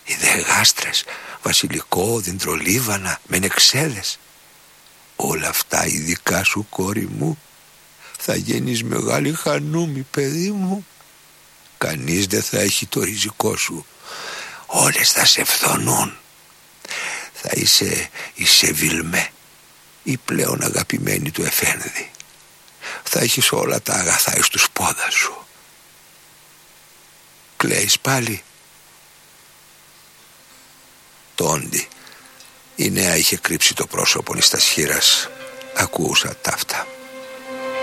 ιδεγάστρες, βασιλικό, δεντρολίβανα, μενεξέδες. Όλα αυτά η δικά σου, κόρη μου. Θα γίνεις μεγάλη χανούμη, παιδί μου. Κανείς δεν θα έχει το ριζικό σου. Όλες θα σε φθονούν. Θα είσαι η Σεβιλμέ, η πλέον αγαπημένη του Εφένδη. Θα έχεις όλα τα αγαθά εις τους πόδας σου. Κλαίεις πάλι? Τόντι, η νέα είχε κρύψει το πρόσωπο εις τα σχήρας. Ακούσα ταύτα.